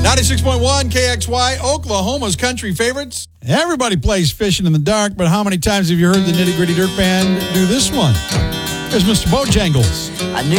96.1 KXY, Oklahoma's country favorites. Everybody plays Fishing in the Dark, but how many times have you heard the Nitty Gritty Dirt Band do this one? Here's Mr. Bojangles. I knew